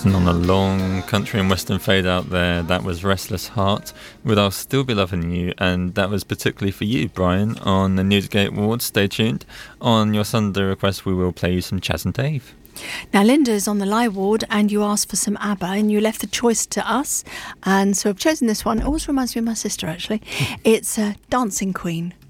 And on a long country and western fade out there, that was Restless Heart with I'll Still Be Loving You, and that was particularly for you, Brian, on the Newsgate Awards. Stay tuned. On your Sunday request, we will play you some Chas and Dave. Now, Linda's on the live ward and you asked for some ABBA and you left the choice to us. And so I've chosen this one. It always reminds me of my sister, actually. It's Dancing Queen.